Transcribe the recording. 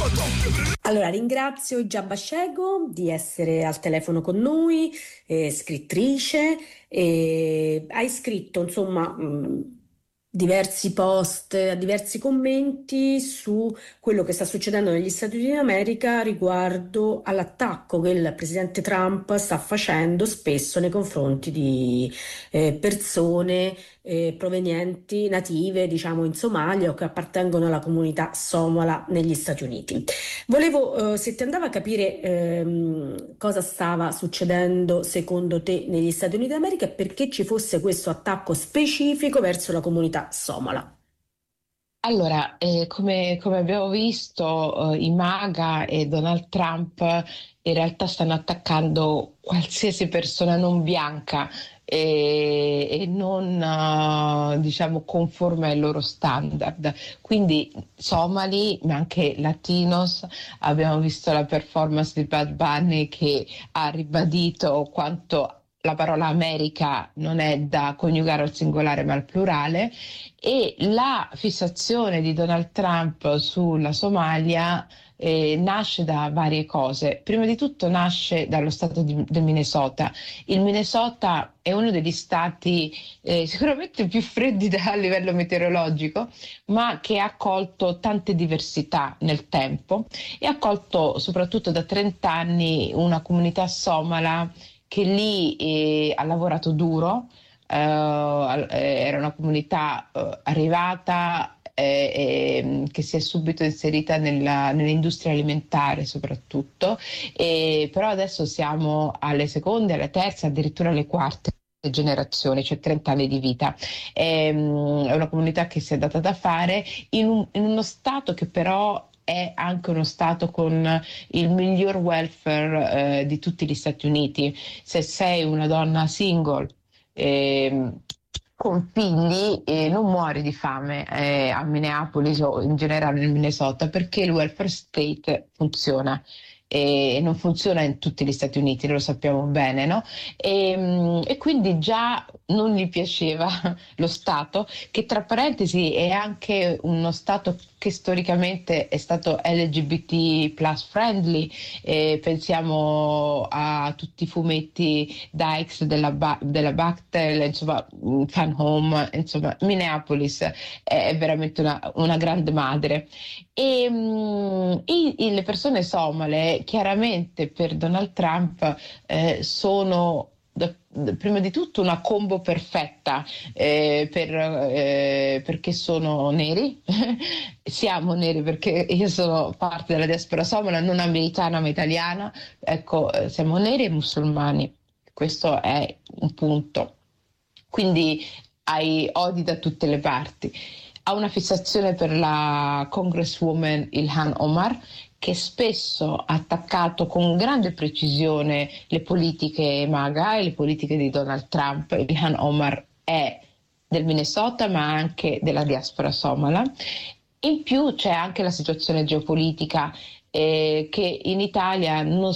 Allora, ringrazio Giabba Scego di essere al telefono con noi, scrittrice, e hai scritto insomma diversi post, diversi commenti su quello che sta succedendo negli Stati Uniti d'America riguardo all'attacco che il presidente Trump sta facendo spesso nei confronti di persone provenienti native, diciamo, in Somalia o che appartengono alla comunità somala negli Stati Uniti. Volevo, se ti andava a capire cosa stava succedendo secondo te negli Stati Uniti d'America e perché ci fosse questo attacco specifico verso la comunità somala. Allora, come abbiamo visto, i MAGA e Donald Trump in realtà stanno attaccando qualsiasi persona non bianca e non, diciamo, conforme ai loro standard. Quindi somali, ma anche latinos. Abbiamo visto la performance di Bad Bunny che ha ribadito quanto la parola America non è da coniugare al singolare ma al plurale, e la fissazione di Donald Trump sulla Somalia nasce da varie cose. Prima di tutto nasce dallo stato del Minnesota. Il Minnesota è uno degli stati sicuramente più freddi a livello meteorologico, ma che ha accolto tante diversità nel tempo e ha accolto soprattutto da 30 anni una comunità somala che lì ha lavorato duro. Era una comunità arrivata che si è subito inserita nell'industria alimentare soprattutto, però adesso siamo alle seconde, alle terze, addirittura alle quarte generazioni, cioè 30 anni di vita. È una comunità che si è data da fare in uno stato che però è anche uno stato con il miglior welfare di tutti gli Stati Uniti. Se sei una donna single ehm, con figli non muori di fame a Minneapolis o in generale nel Minnesota, perché il welfare state funziona. E non funziona in tutti gli Stati Uniti, lo sappiamo bene, no? E quindi già non gli piaceva lo Stato, che tra parentesi è anche uno Stato che storicamente è stato LGBT plus friendly. Pensiamo a tutti i fumetti Dykes della Bachtel, insomma, Fan Home, insomma, Minneapolis è veramente una grande madre. Le persone somale chiaramente per Donald Trump sono prima di tutto una combo perfetta perché sono neri. Siamo neri perché io sono parte della diaspora somala, non americana ma italiana. Ecco, siamo neri e musulmani, questo è un punto. Quindi hai odi da tutte le parti. Ha una fissazione per la Congresswoman Ilhan Omar, che spesso ha attaccato con grande precisione le politiche MAGA e le politiche di Donald Trump. Ilhan Omar è del Minnesota ma anche della diaspora somala. In più c'è anche la situazione geopolitica che in Italia non